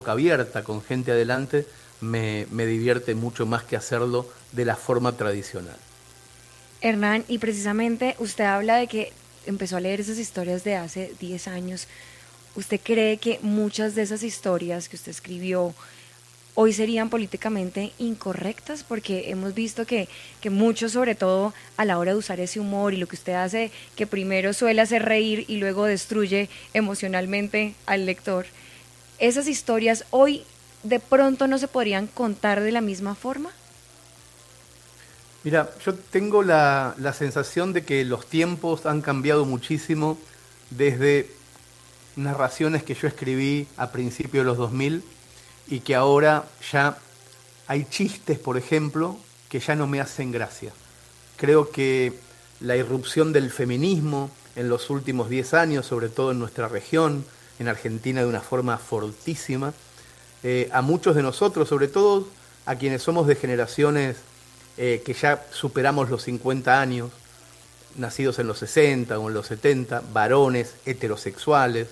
abierta, con gente adelante, me divierte mucho más que hacerlo de la forma tradicional. Hernán, y precisamente usted habla de que empezó a leer esas historias de hace 10 años. ¿Usted cree que muchas de esas historias que usted escribió hoy serían políticamente incorrectas? Porque hemos visto que muchos, sobre todo a la hora de usar ese humor y lo que usted hace, que primero suele hacer reír y luego destruye emocionalmente al lector, esas historias hoy de pronto no se podrían contar de la misma forma. Mira, yo tengo la sensación de que los tiempos han cambiado muchísimo desde narraciones que yo escribí a principios de los 2000 y que ahora ya hay chistes, por ejemplo, que ya no me hacen gracia. Creo que la irrupción del feminismo en los últimos 10 años, sobre todo en nuestra región, en Argentina de una forma fortísima, a muchos de nosotros, sobre todo a quienes somos de generaciones que ya superamos los 50 años, nacidos en los 60 o en los 70, varones heterosexuales,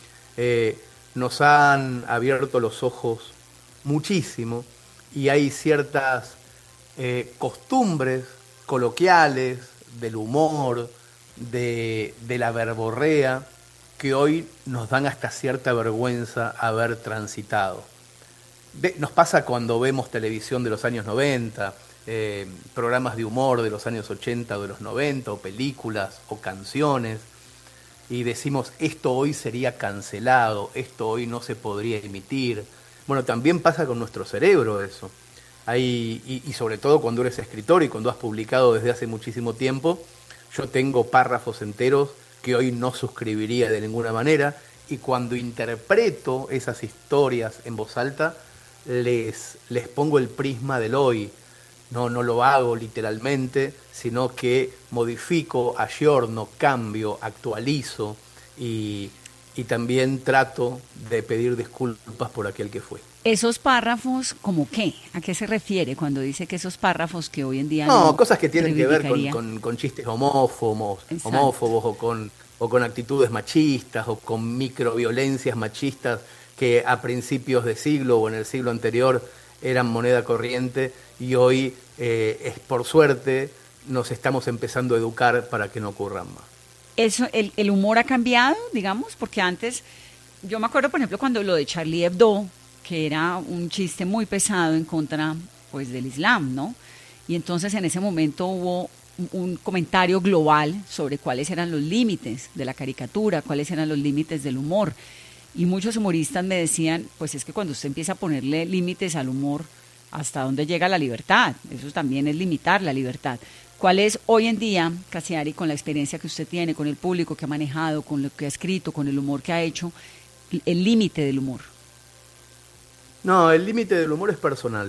nos han abierto los ojos muchísimo y hay ciertas costumbres coloquiales del humor, de la verborrea, que hoy nos dan hasta cierta vergüenza haber transitado. Nos pasa cuando vemos televisión de los años 90, programas de humor de los años 80 o de los 90, o películas o canciones, y decimos, esto hoy sería cancelado, esto hoy no se podría emitir. Bueno, también pasa con nuestro cerebro eso. Y sobre todo cuando eres escritor y cuando has publicado desde hace muchísimo tiempo, yo tengo párrafos enteros que hoy no suscribiría de ninguna manera, y cuando interpreto esas historias en voz alta, les pongo el prisma del hoy. No lo hago literalmente, sino que modifico, ayorno, cambio, actualizo y también trato de pedir disculpas por aquel que fue. ¿Esos párrafos, como qué? ¿A qué se refiere cuando dice que esos párrafos que hoy en día no cosas que tienen que ver con chistes homófobos o con actitudes machistas o con microviolencias machistas que a principios de siglo o en el siglo anterior eran moneda corriente y hoy, por suerte, nos estamos empezando a educar para que no ocurran más. Eso, el humor ha cambiado, digamos, porque antes, yo me acuerdo, por ejemplo, cuando lo de Charlie Hebdo, que era un chiste muy pesado en contra, pues, del Islam, ¿no? Y entonces en ese momento hubo un comentario global sobre cuáles eran los límites de la caricatura, cuáles eran los límites del humor. Y muchos humoristas me decían, pues es que cuando usted empieza a ponerle límites al humor, ¿hasta dónde llega la libertad? Eso también es limitar la libertad. ¿Cuál es hoy en día, Cassiari, con la experiencia que usted tiene, con el público que ha manejado, con lo que ha escrito, con el humor que ha hecho, el límite del humor? No, el límite del humor es personal.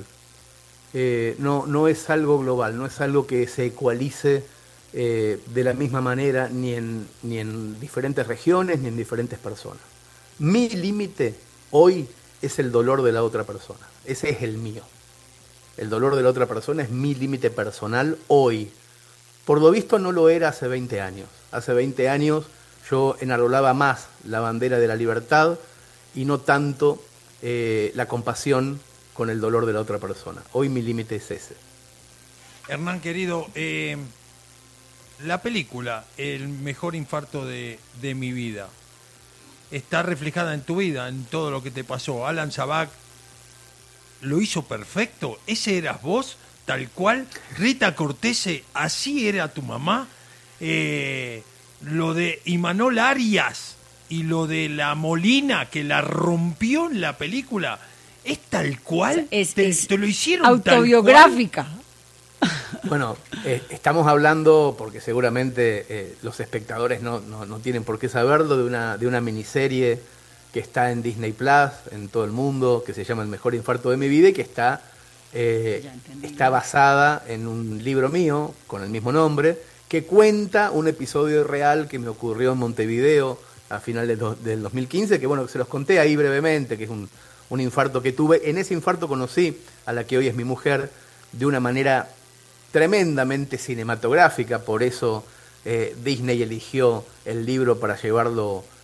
No es algo global, no es algo que se ecualice de la misma manera ni en diferentes regiones ni en diferentes personas. Mi límite hoy es el dolor de la otra persona. Ese es el mío. El dolor de la otra persona es mi límite personal hoy. Por lo visto no lo era hace 20 años. Hace 20 años yo enarbolaba más la bandera de la libertad y no tanto la compasión con el dolor de la otra persona. Hoy mi límite es ese. Hernán, querido, la película El mejor infarto de mi vida está reflejada en tu vida, en todo lo que te pasó. Alan Sabac lo hizo perfecto. ¿Ese eras vos, tal cual? Rita Cortese, ¿así era tu mamá? Lo de Imanol Arias y lo de la Molina, que la rompió en la película, ¿es tal cual? ¿Te lo hicieron autobiográfica? Tal cual? Bueno, estamos hablando, porque seguramente los espectadores no tienen por qué saberlo, de una miniserie que está en Disney Plus, en todo el mundo, que se llama El mejor infarto de mi vida y que está basada en un libro mío con el mismo nombre, que cuenta un episodio real que me ocurrió en Montevideo a finales del 2015, que bueno, que se los conté ahí brevemente, que es un infarto que tuve. En ese infarto conocí a la que hoy es mi mujer de una manera tremendamente cinematográfica, por eso Disney eligió el libro para llevarlo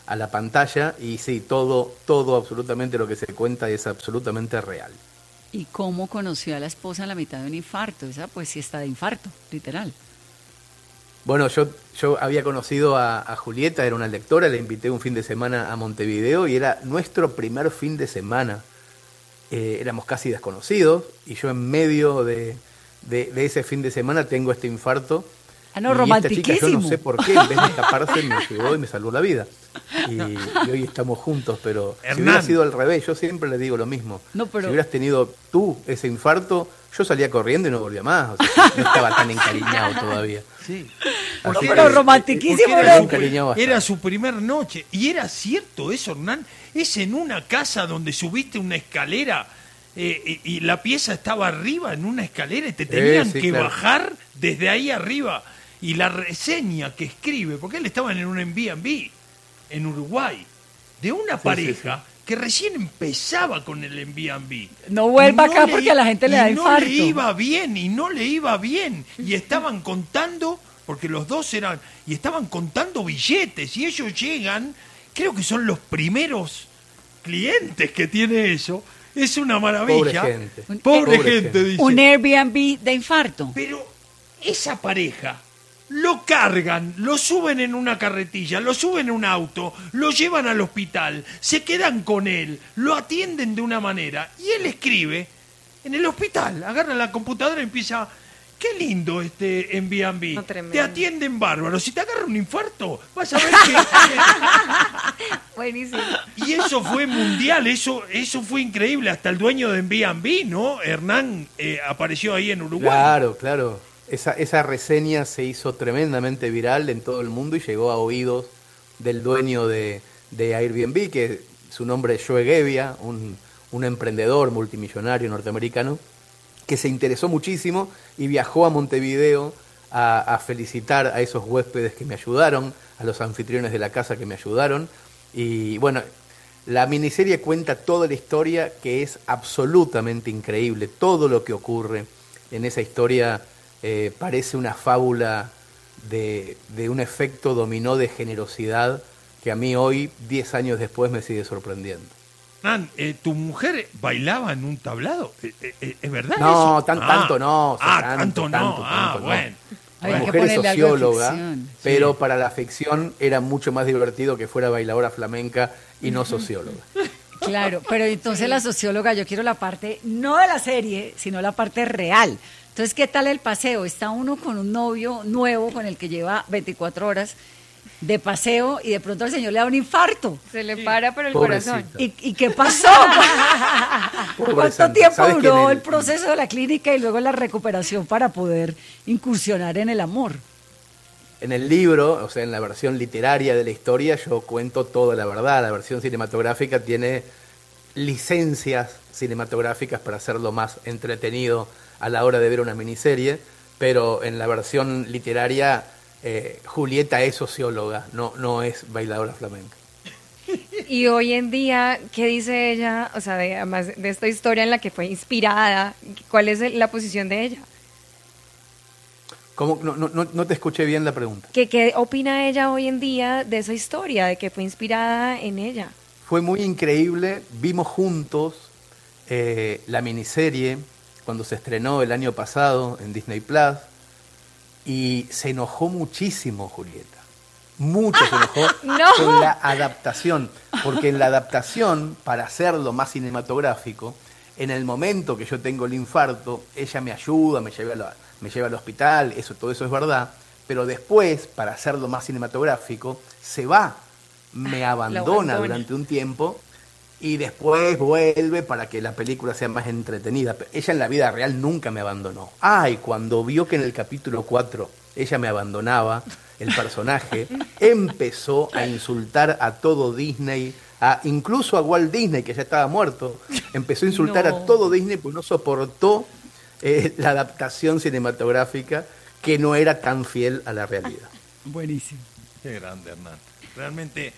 a la pantalla, y sí, todo absolutamente lo que se cuenta es absolutamente real. ¿Y cómo conoció a la esposa en la mitad de un infarto? Esa pues sí está de infarto, literal. Bueno, yo había conocido a Julieta, era una lectora, la invité un fin de semana a Montevideo y era nuestro primer fin de semana. Éramos casi desconocidos y yo en medio de ese fin de semana tengo este infarto. Ah, no, y romantiquísimo. esta chica, yo no sé por qué, en vez de escaparse, me ayudó y me salvó la vida. Y hoy estamos juntos, pero Hernán. si hubiera sido al revés, yo siempre le digo lo mismo. No, pero- Si hubieras tenido tú ese infarto, yo salía corriendo y no volvía más. O sea, no estaba tan encariñado todavía. Sí. Así No, que- pero romantiquísimo, Porque ¿no? Me encariñaba bastante. era su primer noche. Y era cierto eso, Hernán. Es en una casa donde subiste una escalera y la pieza estaba arriba en una escalera y te tenían sí, que claro. bajar desde ahí arriba. Y la reseña que escribe, porque él estaba en un Airbnb en Uruguay, de una pareja que recién empezaba con el Airbnb. No vuelva Y acá porque a la gente le da y infarto. No le iba bien, y no le iba bien. Y estaban contando, porque los dos eran, y estaban contando billetes, y ellos llegan, creo que son los primeros clientes que tiene eso. Es una maravilla. Pobre gente. Pobre Pobre gente, gente. dice. Un Airbnb de infarto. Pero esa pareja lo cargan, lo suben en una carretilla, lo suben en un auto, lo llevan al hospital, se quedan con él, lo atienden de una manera y él escribe en el hospital, agarra la computadora y empieza, qué lindo este Airbnb, No, tremendo. te atienden bárbaro, si te agarra un infarto vas a ver que... Buenísimo. Y eso fue mundial, eso fue increíble, hasta el dueño de Airbnb, ¿no? Hernán apareció ahí en Uruguay. Claro, claro. Esa reseña se hizo tremendamente viral en todo el mundo y llegó a oídos del dueño de Airbnb, que su nombre es Joe Gebbia, un emprendedor multimillonario norteamericano, que se interesó muchísimo y viajó a Montevideo a felicitar a esos huéspedes que me ayudaron, a los anfitriones de la casa que me ayudaron. Y bueno, la miniserie cuenta toda la historia, que es absolutamente increíble. Todo lo que ocurre en esa historia parece una fábula de un efecto dominó de generosidad que a mí hoy, 10 años después, me sigue sorprendiendo. Hernán, ¿tu mujer bailaba en un tablado? ¿Es verdad No, eso? tanto no. Tanto no. tanto no. Bueno. Había Mi que mujer es ponerle algo de socióloga, ficción. pero para la ficción era mucho más divertido que fuera bailadora flamenca y no socióloga. Claro, pero entonces la socióloga, yo quiero la parte, no de la serie, sino la parte real. Entonces, ¿qué tal el paseo? Está uno con un novio nuevo con el que lleva 24 horas de paseo y de pronto al señor le da un infarto. Se le para por el Pobrecito. corazón. ¿Y qué pasó? Pobre ¿Cuánto santo. tiempo ¿Sabes que duró en el proceso de la clínica y luego la recuperación para poder incursionar en el amor? En el libro, o sea, en la versión literaria de la historia, yo cuento toda la verdad. La versión cinematográfica tiene licencias cinematográficas para hacerlo más entretenido a la hora de ver una miniserie, pero en la versión literaria Julieta es socióloga, no es bailadora flamenca. Y hoy en día, ¿qué dice ella? O sea, además de esta historia en la que fue inspirada, ¿cuál es la posición de ella? ¿Cómo? No te escuché bien la pregunta. ¿Qué opina ella hoy en día de esa historia, de que fue inspirada en ella? Fue muy increíble, vimos juntos la miniserie cuando se estrenó el año pasado en Disney Plus y se enojó muchísimo Julieta. Mucho se enojó No. con la adaptación, porque en la adaptación, para hacerlo más cinematográfico, en el momento que yo tengo el infarto, ella me ayuda, me lleva al hospital, todo eso es verdad, pero después, para hacerlo más cinematográfico, se va, me abandona durante un tiempo y después vuelve para que la película sea más entretenida. Ella en la vida real nunca me abandonó. Y cuando vio que en el capítulo 4 ella me abandonaba, el personaje empezó a insultar a todo Disney, incluso a Walt Disney, que ya estaba muerto. Empezó a insultar a todo Disney porque no soportó la adaptación cinematográfica que no era tan fiel a la realidad. Buenísimo. Qué grande, Hernán. Realmente,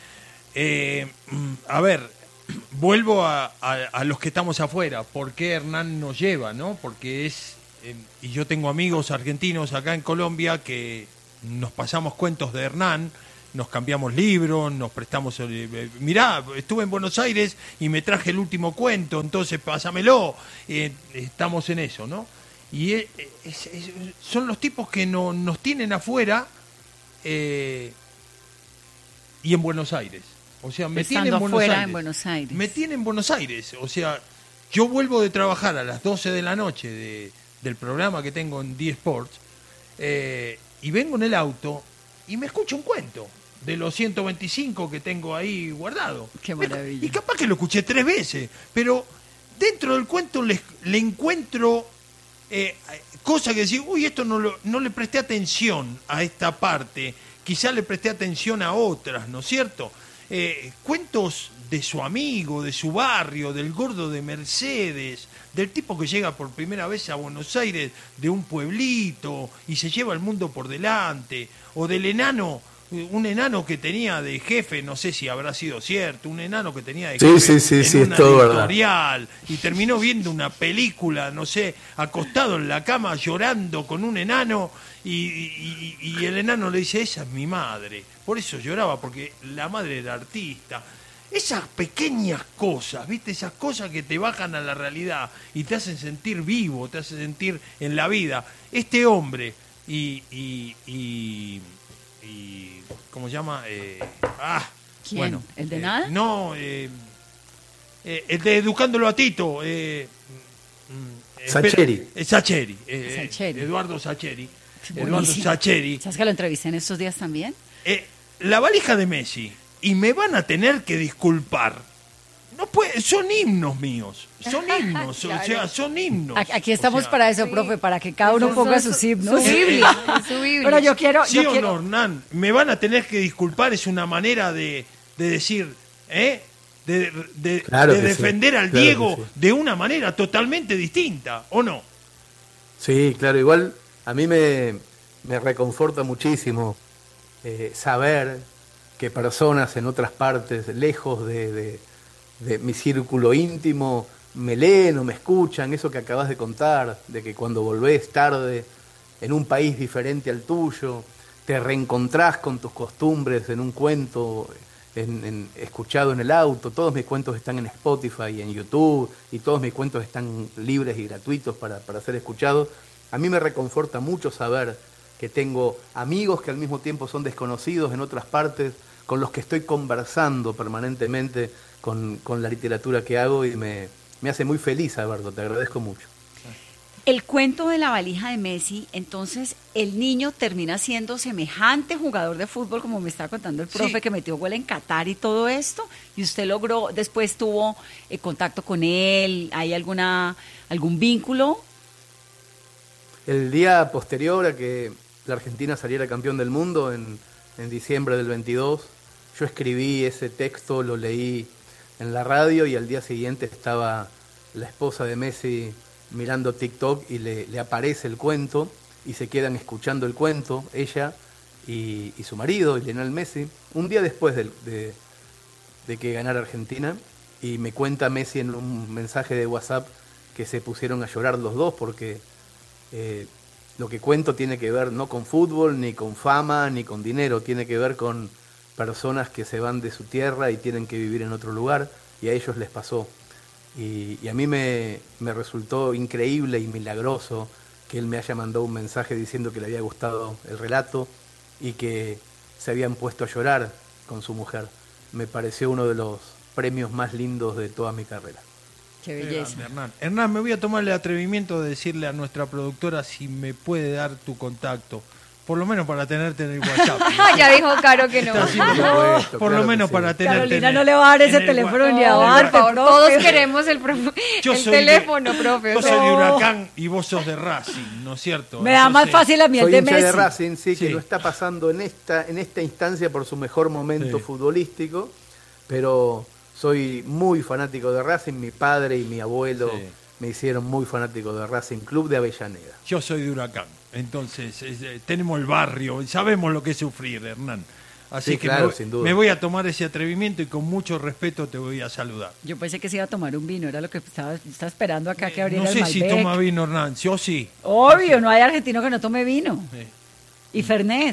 a ver, vuelvo a los que estamos afuera. ¿Por qué Hernán nos lleva, no? Porque y yo tengo amigos argentinos acá en Colombia que nos pasamos cuentos de Hernán nos cambiamos libros, nos prestamos... mirá, estuve en Buenos Aires y me traje el último cuento, entonces pásamelo. Estamos en eso, ¿no? Y son los tipos que nos tienen afuera y en Buenos Aires. O sea, me tienen en Buenos Aires. Me tienen en Buenos Aires. O sea, yo vuelvo de trabajar a las 12 de la noche del programa que tengo en D-Sports y vengo en el auto y me escucho un cuento de los 125 que tengo ahí guardado. Qué maravilla. Y capaz que lo escuché 3 veces, pero dentro del cuento le encuentro cosas que decir, uy, esto no le presté atención a esta parte, quizá le presté atención a otras, ¿no es cierto? Cuentos de su amigo, de su barrio, del gordo de Mercedes, del tipo que llega por primera vez a Buenos Aires de un pueblito y se lleva el mundo por delante, o del enano, un enano que tenía de jefe, no sé si habrá sido cierto, un enano que tenía de jefe en una editorial y terminó viendo una película, no sé, acostado en la cama llorando con un enano y el enano le dice, esa es mi madre. Por eso lloraba, porque la madre era artista. Esas pequeñas cosas, ¿viste? Esas cosas que te bajan a la realidad y te hacen sentir vivo, te hacen sentir en la vida. Este hombre ¿cómo se llama? ¿Quién? Bueno, ¿El de nada? No, el de Educándolo a Tito. Sacheri. Sacheri. Sacheri. Eduardo Sacheri. Buenísimo. Eduardo Sacheri. ¿Sabes que lo entrevisté en estos días también? La valija de Messi. Y me van a tener que disculpar. No puede, son himnos míos. Son himnos, Claro. O sea, son himnos. Aquí estamos, O sea, para eso, sí. profe, para que cada uno ponga sus himnos. Su Biblia, su Biblia. Pero yo quiero... ¿Sí o no, Hernán? Me van a tener que disculpar, es una manera de decir, de Claro que sí, defender al claro Diego que sí. de una manera totalmente distinta, ¿o no? Sí, claro, igual a mí me reconforta muchísimo saber que personas en otras partes, lejos de mi círculo íntimo, me leen o me escuchan, eso que acabas de contar, de que cuando volvés tarde en un país diferente al tuyo, te reencontrás con tus costumbres en un cuento escuchado en el auto. Todos mis cuentos están en Spotify y en YouTube, y todos mis cuentos están libres y gratuitos para ser escuchados. A mí me reconforta mucho saber que tengo amigos que al mismo tiempo son desconocidos en otras partes, con los que estoy conversando permanentemente con la literatura que hago, y me hace muy feliz saberlo, te agradezco mucho. El cuento de la valija de Messi, entonces el niño termina siendo semejante jugador de fútbol, como me estaba contando el profe, Sí. que metió gol en Qatar y todo esto, y usted logró, después tuvo contacto con él, ¿hay algún vínculo? El día posterior a que la Argentina saliera campeón del mundo, en diciembre del 22, yo escribí ese texto, lo leí en la radio, y al día siguiente estaba la esposa de Messi mirando TikTok y le aparece el cuento, y se quedan escuchando el cuento, ella y su marido, Lionel Messi, un día después de que ganara Argentina, y me cuenta Messi en un mensaje de WhatsApp que se pusieron a llorar los dos, porque lo que cuento tiene que ver no con fútbol, ni con fama, ni con dinero, tiene que ver con personas que se van de su tierra y tienen que vivir en otro lugar, y a ellos les pasó. Y a mí me resultó increíble y milagroso que él me haya mandado un mensaje diciendo que le había gustado el relato y que se habían puesto a llorar con su mujer. Me pareció uno de los premios más lindos de toda mi carrera. Qué belleza. Hernán, me voy a tomar el atrevimiento de decirle a nuestra productora si me puede dar tu contacto, por lo menos para tenerte en el WhatsApp. Ya dijo Caro que no. Está haciendo supuesto, por claro lo menos que sí. para tenerte Carolina en no el- le va a dar ese en el teléfono wa- ni a No, Bart, por favor, profe. todos queremos el Yo el soy de- teléfono, profe. Yo o sea, soy de No. Huracán y vos sos de Racing, ¿no es cierto? Me da más Entonces, fácil a mí el Soy de hincha Messi. de Racing, sí, que Sí. lo está pasando en esta instancia por su mejor momento Sí. futbolístico, pero soy muy fanático de Racing. Mi padre y mi abuelo Sí. me hicieron muy fanático de Racing Club de Avellaneda. Yo soy de Huracán, entonces tenemos el barrio, sabemos lo que es sufrir, Hernán. Así Sí, que claro, sin duda. me voy a tomar ese atrevimiento y con mucho respeto te voy a saludar. Yo pensé que se iba a tomar un vino, era lo que estaba esperando acá que abriera No el sé si Malbec. toma vino, Hernán, yo sí. Obvio, no hay argentino que no tome vino. Sí. Y Fernet.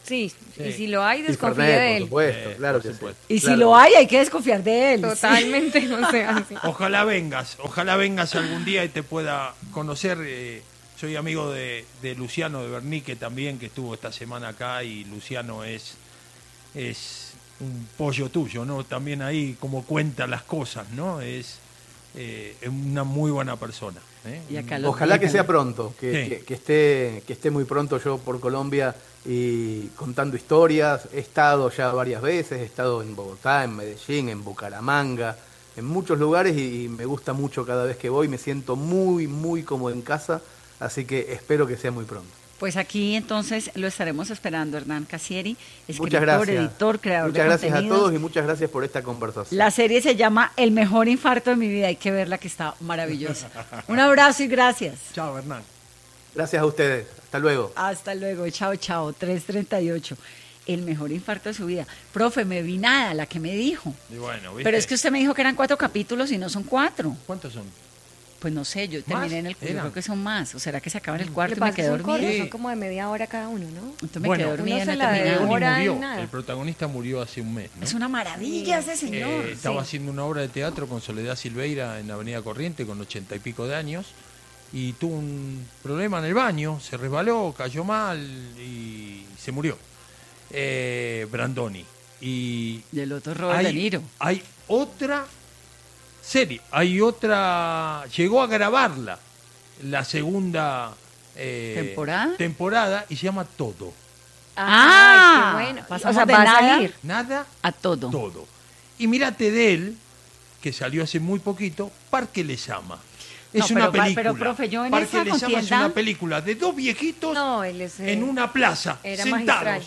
Sí, Sí. y si lo hay, Y desconfíe Fernet, de por él. supuesto, claro por que supuesto. Y si Claro. lo hay que desconfiar de él. Totalmente, no sé, así. Ojalá vengas algún día y te pueda conocer. Soy amigo de Luciano de Bernique también, que estuvo esta semana acá, y Luciano es un pollo tuyo, ¿no? También ahí como cuenta las cosas, ¿no? Es una muy buena persona. Y acá lo Ojalá que tienen. sea pronto, Sí. que esté muy pronto yo por Colombia y contando historias. He estado ya varias veces, he estado en Bogotá, en Medellín, en Bucaramanga, en muchos lugares y me gusta mucho cada vez que voy, me siento muy, muy como en casa, así que espero que sea muy pronto. Pues aquí entonces lo estaremos esperando, Hernán Casieri, Muchas escritor, gracias. editor, creador Muchas de gracias a contenidos. todos y muchas gracias por esta conversación. La serie se llama El mejor infarto de mi vida, hay que verla, que está maravillosa. Un abrazo y gracias. Chao, Hernán. Gracias a ustedes. Hasta luego. Hasta luego, chao, chao, 3:38. El mejor infarto de su vida. Profe, me vi nada, la que me dijo. Y bueno, ¿viste? Pero es que usted me dijo que eran 4 capítulos y no son 4. ¿Cuántos son? Pues no sé, yo ¿Más? terminé en el... Yo ¿Eran? creo que son más. ¿O será que se acaban el Lo cuarto que y me pasa es que quedé son cortos, dormida? Sí. son como de media hora cada uno, ¿no? Entonces me Bueno, quedé dormida uno y se no la he terminado. devora. Tony y murió. nada. El protagonista murió hace un mes, ¿no? Es una maravilla ese señor. Estaba Sí. haciendo una obra de teatro con Soledad Silveira en Avenida Corriente con 80 y pico de años y tuvo un problema en el baño, se resbaló, cayó mal y se murió. Brandoni. Y Del otro Robert De Niro. hay otra serie, llegó a grabarla la segunda temporada y se llama Todo. Ah, Ay, qué bueno. pasamos O sea, de va a nada salir. Nada, a todo. todo. Y mírate de él, que salió hace muy poquito, Parque les llama. Es No, una pero, película. profe, yo en Parque esa les llama es contienda- una película de dos viejitos No, él es, en una plaza, era sentados. magistral.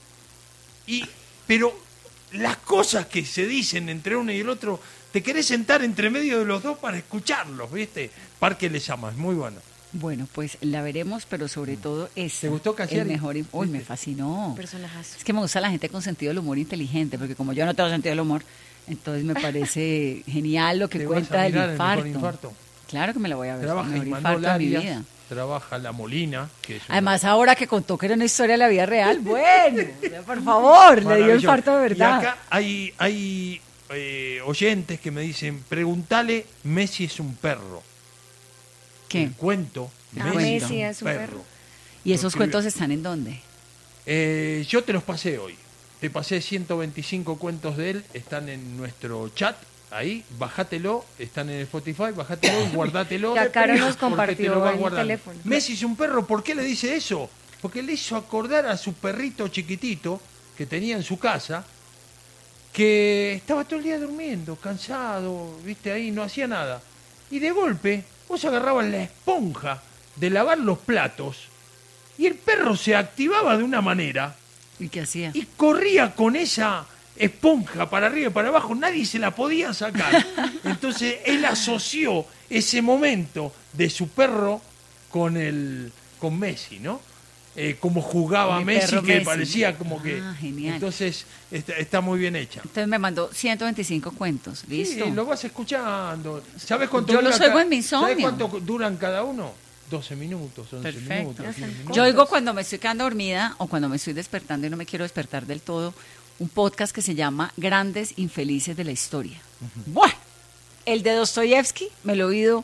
Pero las cosas que se dicen entre uno y el otro, te querés sentar entre medio de los dos para escucharlos, ¿viste? Parque les llama, es muy bueno. Bueno, pues la veremos, pero sobre todo es ¿Te gustó Casieri? el mejor. Uy, me fascinó. Personajazo. Es que me gusta la gente con sentido del humor inteligente, porque como yo no tengo sentido del humor, entonces me parece genial lo que ¿Te vas cuenta a del mirar El infarto. Mejor Infarto? Claro que me la voy a ver. Trabaja el mejor Imanol infarto de mi Arias, vida. trabaja La Molina, que es una- Además, ahora que contó que era una historia de la vida real, bueno, por favor, le dio Maravilloso. infarto de verdad. Y acá hay oyentes que me dicen, pregúntale, Messi es un perro. ¿Qué? El cuento, Ah, Messi es un perro. ¿Y esos Lo cuentos escribió. están en dónde? Yo te los pasé hoy. Te pasé 125 cuentos de él, están en nuestro chat. Ahí, bájatelo, están en Spotify, bájatelo y guardátelo. Ya Caro nos porque compartió te lo vas en el guardando. teléfono. Messi es un perro, ¿por qué le dice eso? Porque le hizo acordar a su perrito chiquitito que tenía en su casa, que estaba todo el día durmiendo, cansado, viste, ahí no hacía nada. Y de golpe, vos agarrabas la esponja de lavar los platos y el perro se activaba de una manera ¿Y qué hacía? y corría con esa esponja para arriba y para abajo, nadie se la podía sacar. Entonces él asoció ese momento de su perro con Messi, ¿no? Como jugaba Mi Messi, perro que Messi. parecía como que... Ah, genial. Entonces está muy bien hecha. Entonces me mandó 125 cuentos, ¿listo? Sí, lo vas escuchando. ¿Sabes cuánto Yo los dura oigo ca- en mi insomnio. ¿Sabes cuánto duran cada uno? 12 minutos, 11 Perfecto. minutos. Ya 15 están minutos. Yo oigo cuando me estoy quedando dormida o cuando me estoy despertando y no me quiero despertar del todo, un podcast que se llama Grandes Infelices de la Historia. Bueno, el de Dostoyevsky me lo he oído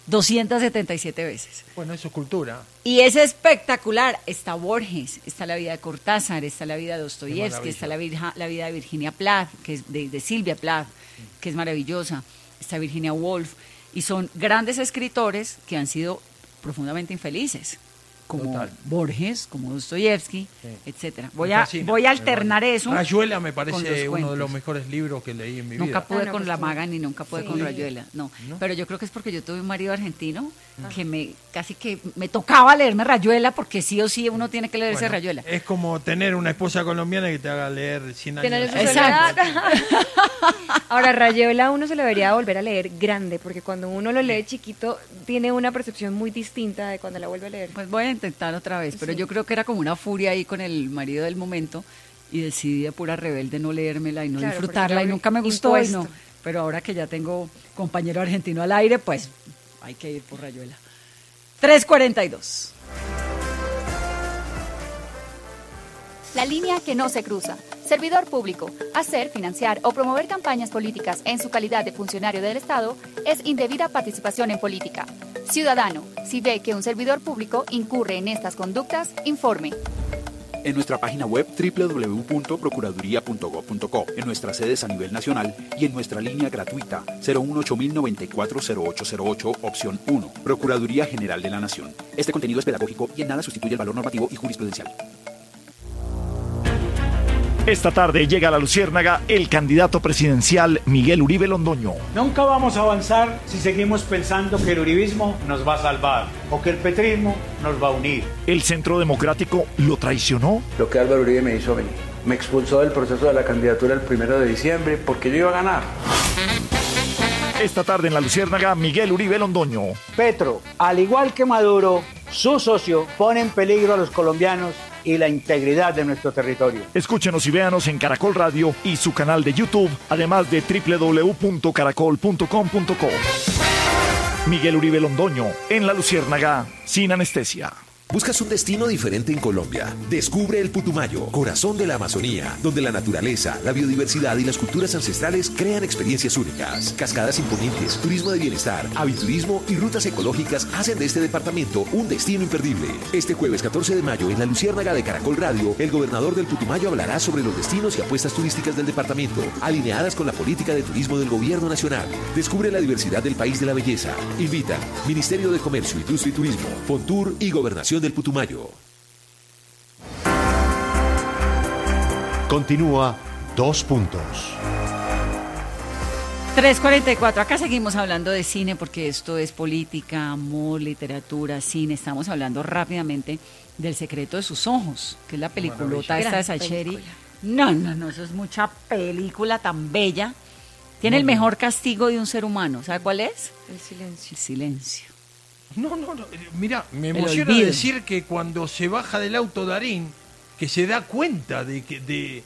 277 veces. Bueno, eso es cultura. Y es espectacular. Está Borges, está la vida de Cortázar, está la vida de Qué Dostoyevsky, maravilla. está la vida de Virginia Plath, que es de Silvia Plath, que es maravillosa. Está Virginia Woolf. Y son grandes escritores que han sido profundamente infelices, como Total. Borges, como Dostoyevsky, Sí. etcétera. Me Voy a fascina, alternar me eso. Rayuela me con los parece uno de cuentos. los mejores libros que leí en mi Nunca vida. pude Ah, no, con pues La tú. Maga ni nunca pude con Sí. Rayuela, no. ¿No? Pero yo creo que es porque yo tuve un marido argentino que me casi que me tocaba leerme Rayuela porque sí o sí uno tiene que leerse Bueno, Rayuela. es como tener una esposa colombiana que te haga leer 100 años. Tener de su soledad. soledad. Ahora, Rayuela uno se lo debería volver a leer grande, porque cuando uno lo lee chiquito, tiene una percepción muy distinta de cuando la vuelve a leer. Pues voy a intentar otra vez, pero Sí. yo creo que era como una furia ahí con el marido del momento y decidí de pura rebelde no leérmela y no Claro, disfrutarla porque y era nunca me gustó y no. impuesto. Pero ahora que ya tengo compañero argentino al aire, pues hay que ir por Rayuela. 3:42. La línea que no se cruza. Servidor público. Hacer, financiar o promover campañas políticas en su calidad de funcionario del Estado es indebida participación en política. Ciudadano, si ve que un servidor público incurre en estas conductas, informe. En nuestra página web www.procuraduría.gov.co, en nuestras sedes a nivel nacional y en nuestra línea gratuita 018-094-0808, opción 1, Procuraduría General de la Nación. Este contenido es pedagógico y en nada sustituye el valor normativo y jurisprudencial. Esta tarde llega a La Luciérnaga el candidato presidencial Miguel Uribe Londoño. Nunca vamos a avanzar si seguimos pensando que el uribismo nos va a salvar o que el petrismo nos va a unir. ¿El Centro Democrático lo traicionó? Lo que Álvaro Uribe me hizo venir. Me expulsó del proceso de la candidatura el 1 de diciembre porque yo iba a ganar. Esta tarde en La Luciérnaga, Miguel Uribe Londoño. Petro, al igual que Maduro, su socio, pone en peligro a los colombianos y la integridad de nuestro territorio. Escúchenos y véanos en Caracol Radio y su canal de YouTube, además de www.caracol.com.co. Miguel Uribe Londoño, en La Luciérnaga, sin anestesia. ¿Buscas un destino diferente en Colombia? Descubre el Putumayo, corazón de la Amazonía, donde la naturaleza, la biodiversidad y las culturas ancestrales crean experiencias únicas. Cascadas imponentes, turismo de bienestar, aviturismo y rutas ecológicas hacen de este departamento un destino imperdible. Este jueves 14 de mayo en La Luciérnaga de Caracol Radio, el gobernador del Putumayo hablará sobre los destinos y apuestas turísticas del departamento, alineadas con la política de turismo del gobierno nacional. Descubre la diversidad del país de la belleza. Invitan Ministerio de Comercio, Industria y Turismo, Fontur y Gobernación del Putumayo. Continúa 2 puntos. 3:44, acá seguimos hablando de cine porque esto es política, amor, literatura, cine. Estamos hablando rápidamente del Secreto de sus ojos, que es la peliculota esta de Sacheri. No, eso es mucha película tan bella. Tiene el mejor castigo de un ser humano. ¿Sabe cuál es? El silencio. El silencio. No. Mira, me emociona decir que cuando se baja del auto Darín, que se da cuenta de que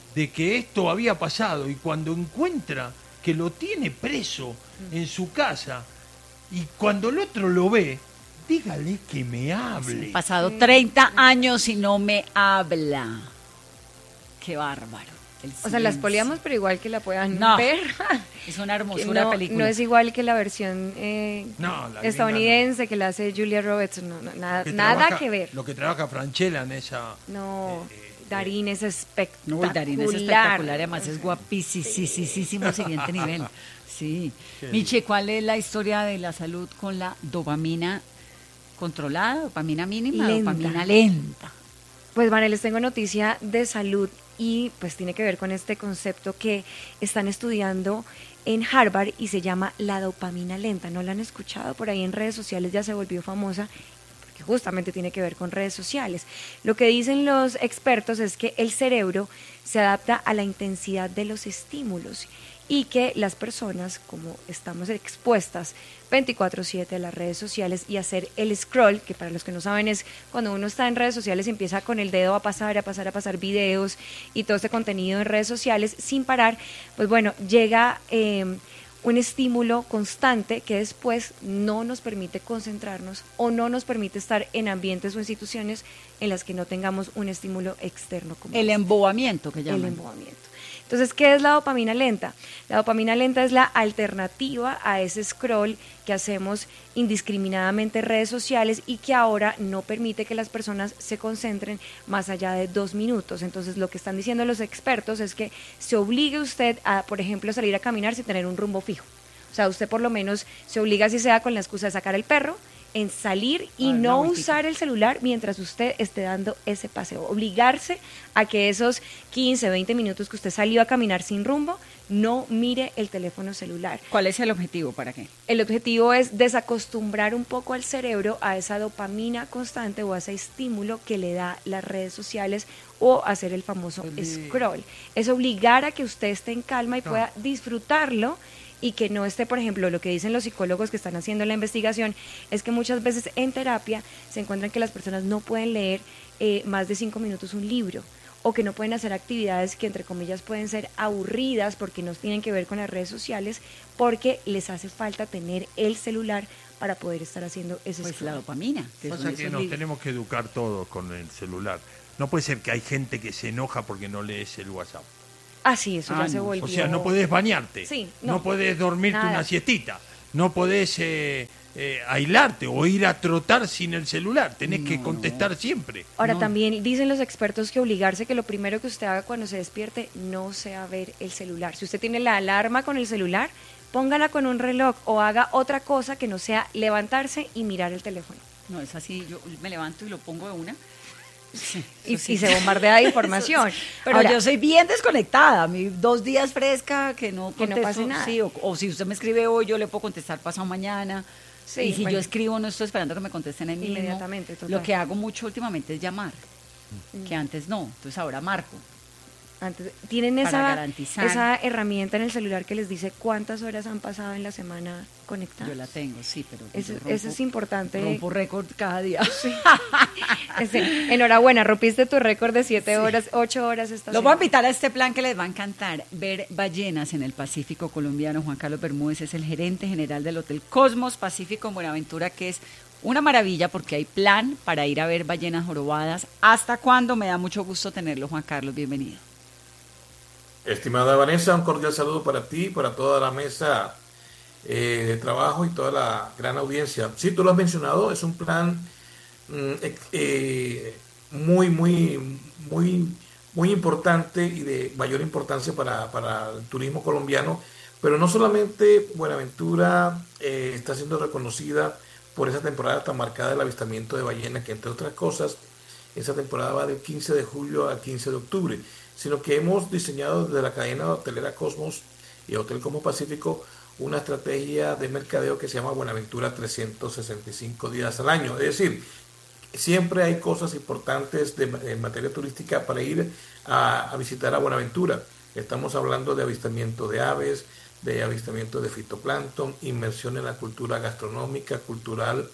esto había pasado y cuando encuentra que lo tiene preso en su casa y cuando el otro lo ve, dígale que me hable. Han pasado 30 años y no me habla. Qué bárbaro. O sea, la espoliamos, pero igual que la puedan ver. Es una hermosura película. No es igual que la versión estadounidense que la hace Julia Roberts. Nada que ver. Lo que trabaja Franchella en esa... Darín es espectacular. Darín es espectacular, además es guapísimo, siguiente nivel. Sí. Miche, ¿cuál es la historia de la salud con la dopamina controlada, dopamina mínima, dopamina lenta? Pues, Vane, les tengo noticia de salud y pues tiene que ver con este concepto que están estudiando en Harvard y se llama la dopamina lenta. ¿No la han escuchado? Por ahí en redes sociales ya se volvió famosa porque justamente tiene que ver con redes sociales. Lo que dicen los expertos es que el cerebro se adapta a la intensidad de los estímulos y que las personas, como estamos expuestas 24/7 a las redes sociales y hacer el scroll, que para los que no saben es cuando uno está en redes sociales y empieza con el dedo a pasar videos y todo este contenido en redes sociales sin parar, pues bueno, llega un estímulo constante que después no nos permite concentrarnos o no nos permite estar en ambientes o instituciones en las que no tengamos un estímulo externo. Como el embobamiento que llaman. El embobamiento. Entonces, ¿qué es la dopamina lenta? La dopamina lenta es la alternativa a ese scroll que hacemos indiscriminadamente en redes sociales y que ahora no permite que las personas se concentren más allá de 2 minutos. Entonces, lo que están diciendo los expertos es que se obligue usted a, por ejemplo, salir a caminar sin tener un rumbo fijo. O sea, usted por lo menos se obliga, si sea con la excusa de sacar el perro, en salir y no usar el celular mientras usted esté dando ese paseo. Obligarse a que esos 15, 20 minutos que usted salió a caminar sin rumbo, no mire el teléfono celular. ¿Cuál es el objetivo? ¿Para qué? El objetivo es desacostumbrar un poco al cerebro a esa dopamina constante o a ese estímulo que le da las redes sociales o hacer el famoso scroll. Es obligar a que usted esté en calma y pueda disfrutarlo y que no esté, por ejemplo, lo que dicen los psicólogos que están haciendo la investigación es que muchas veces en terapia se encuentran que las personas no pueden leer más de 5 minutos un libro o que no pueden hacer actividades que entre comillas pueden ser aburridas porque no tienen que ver con las redes sociales porque les hace falta tener el celular para poder estar haciendo ese la dopamina. Pasa que nos tenemos que educar todos con el celular. No puede ser que hay gente que se enoja porque no lees el WhatsApp. Ah, sí, eso ya se volvió. O sea, no podés bañarte, Sí, no podés dormirte nada. una siestita, no podés aislarte o ir a trotar sin el celular, tenés que contestar siempre. Ahora también dicen los expertos que obligarse que lo primero que usted haga cuando se despierte no sea ver el celular. Si usted tiene la alarma con el celular, póngala con un reloj o haga otra cosa que no sea levantarse y mirar el teléfono. No, es así, yo me levanto y lo pongo de una. Sí, y se bombardea de información. Pero Ahora, yo soy bien desconectada, 2 días fresca, que no contesto, pase nada. Sí, o si usted me escribe hoy, yo le puedo contestar pasado mañana. Sí, y si bueno. yo escribo, no estoy esperando que me contesten ahí mismo. Inmediatamente, total. Lo que hago mucho últimamente es llamar, que antes no. Entonces ahora marco. ¿Tienen para esa garantizar. herramienta en el celular que les dice cuántas horas han pasado en la semana conectadas? Yo la tengo, sí, pero Eso es importante. Rompo récord cada día. Sí. Enhorabuena, rompiste tu récord de 7 horas, 8 horas esta Los voy a semana. invitar a este plan que les va a encantar, ver ballenas en el Pacífico colombiano. Juan Carlos Bermúdez es el gerente general del Hotel Cosmos Pacífico en Buenaventura, que es una maravilla porque hay plan para ir a ver ballenas jorobadas. ¿Hasta cuándo? Me da mucho gusto tenerlo, Juan Carlos, bienvenido. Estimada Vanessa, un cordial saludo para ti, para toda la mesa de trabajo y toda la gran audiencia. Sí, tú lo has mencionado, es un plan muy importante y de mayor importancia para el turismo colombiano, pero no solamente Buenaventura está siendo reconocida por esa temporada tan marcada del avistamiento de ballenas, que entre otras cosas, esa temporada va del 15 de julio al 15 de octubre, sino que hemos diseñado desde la cadena hotelera Cosmos y Hotel Cosmos Pacífico una estrategia de mercadeo que se llama Buenaventura 365 días al año. Es decir, siempre hay cosas importantes en materia turística para ir a visitar a Buenaventura. Estamos hablando de avistamiento de aves, de avistamiento de fitoplancton, inmersión en la cultura gastronómica, cultural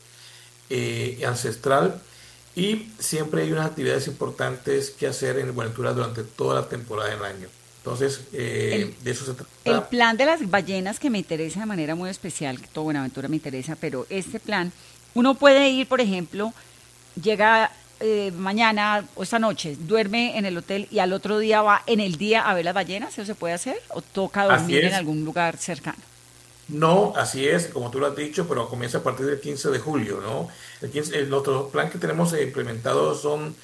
y ancestral. Y siempre hay unas actividades importantes que hacer en Buenaventura durante toda la temporada del año. Entonces, de eso se trata. El plan de las ballenas que me interesa de manera muy especial, que todo Buenaventura me interesa, pero este plan, uno puede ir, por ejemplo, llega mañana o esta noche, duerme en el hotel y al otro día va en el día a ver las ballenas, ¿eso se puede hacer? ¿O toca dormir en algún lugar cercano? No, así es, como tú lo has dicho, pero comienza a partir del 15 de julio, ¿no? El otro plan que tenemos implementado son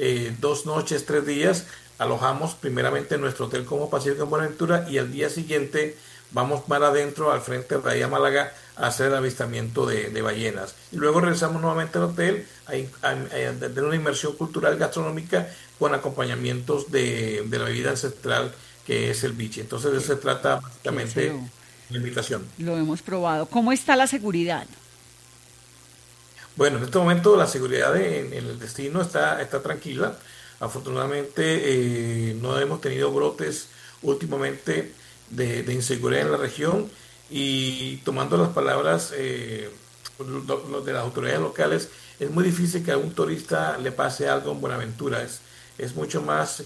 2 noches, 3 días. Alojamos primeramente en nuestro Hotel Cosmos Pacífico en Buenaventura y al día siguiente vamos más adentro, al frente de Bahía Málaga, a hacer el avistamiento de ballenas. Y luego regresamos nuevamente al hotel a tener una inmersión cultural gastronómica con acompañamientos de la bebida ancestral que es el biche. Entonces de eso se trata básicamente la invitación. Lo hemos probado. ¿Cómo está la seguridad? Bueno, en este momento la seguridad en el destino está tranquila. Afortunadamente no hemos tenido brotes últimamente de inseguridad en la región y tomando las palabras de las autoridades locales, es muy difícil que a un turista le pase algo en Buenaventura. Es mucho más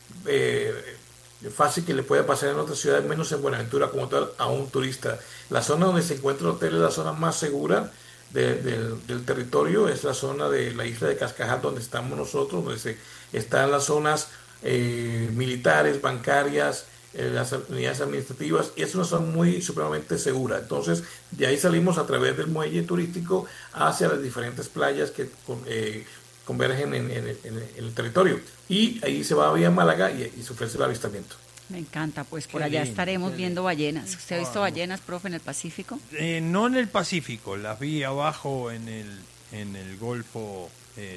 fácil que le pueda pasar en otras ciudades, menos en Buenaventura como tal a un turista. La zona donde se encuentra el hotel es la zona más segura del territorio, es la zona de la isla de Cascajal donde estamos nosotros, donde están las zonas militares, bancarias, las unidades administrativas, y es una zona muy supremamente segura. Entonces de ahí salimos a través del muelle turístico hacia las diferentes playas que convergen en el territorio, y ahí se va a Vía Málaga y se ofrece el avistamiento. Me encanta, pues por allá estaremos viendo ballenas. ¿Usted ha visto ballenas, profe, en el Pacífico? No en el Pacífico, las vi abajo en el Golfo,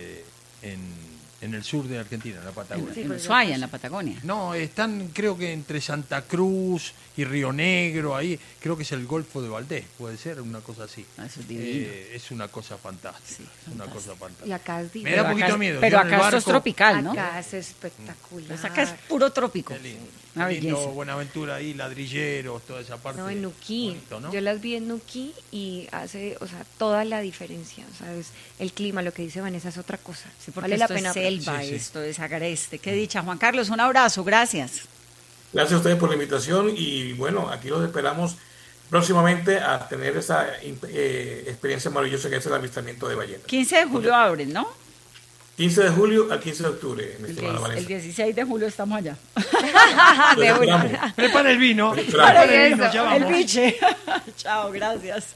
en el sur de Argentina, en la Patagonia. En Ushuaia, en la Patagonia. No, están creo que entre Santa Cruz y Río Negro, ahí creo que es el Golfo de Valdés, puede ser una cosa así. Eso es divino. Es una cosa fantástica, una cosa fantástica. Y acá es divino. Me da un poquito de miedo. Pero acá esto es tropical, ¿no? Acá es espectacular. Pues acá es puro trópico. Qué lindo. Una Lindo, belleza. Buenaventura ahí, ladrilleros, toda esa parte. No, en Nuquí. Bonito, ¿no? Yo las vi en Nuquí y hace, toda la diferencia. El clima, lo que dice Vanessa, es otra cosa. Sí, porque vale esto la pena. es selva, esto es agreste. Qué dicha. Juan Carlos, un abrazo, gracias. Gracias a ustedes por la invitación y bueno, aquí los esperamos próximamente a tener esa experiencia maravillosa que es el avistamiento de ballenas. 15 de julio abren, ¿no? 15 de julio al 15 de octubre, mi estimada Vanessa. El 16 de julio estamos allá. Prepara el vino. Prepara el vino, ya vamos. El biche. Chao, gracias.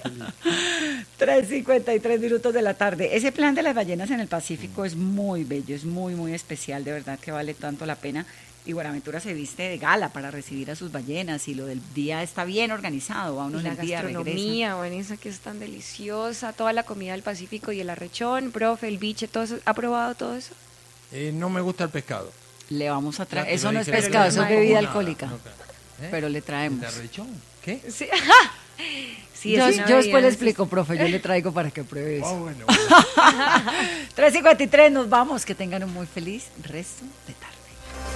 3:53 minutos de la tarde. Ese plan de las ballenas en el Pacífico es muy bello, es muy, muy especial, de verdad que vale tanto la pena. Y Buenaventura se viste de gala para recibir a sus ballenas y lo del día está bien organizado. Va uno en el día, regresa. La gastronomía, Vanessa, que es tan deliciosa, toda la comida del Pacífico y el arrechón, profe, el biche, todo eso. ¿Ha probado todo eso? No me gusta el pescado. Le vamos a traer. Eso no es pescado, eso es bebida alcohólica. Pero le traemos. ¿El arrechón? ¿Qué? Sí. Sí, yo después le explico, profe, yo le traigo para que pruebe eso. Bueno. 3:53, nos vamos, que tengan un muy feliz resto de tarde.